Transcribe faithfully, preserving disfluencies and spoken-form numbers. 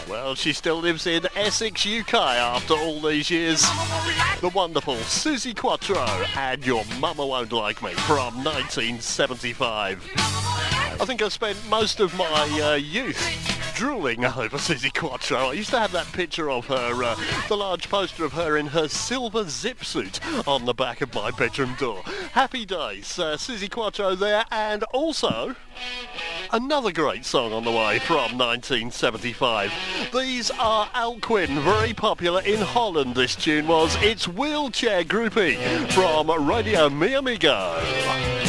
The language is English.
Well, she still lives in Essex, U K after all these years. The wonderful Suzi Quatro and Your Mama Won't Like Me from nineteen seventy-five. I think I spent most of my uh, youth drooling over Suzi Quatro. I used to have that picture of her, uh, the large poster of her in her silver zip suit on the back of my bedroom door. Happy days, uh, Suzi Quatro there, and also another great song on the way from nineteen seventy-five. These are Alcuin, very popular in Holland this tune was. It's Wheelchair Groupie from Radio Mi Amigo.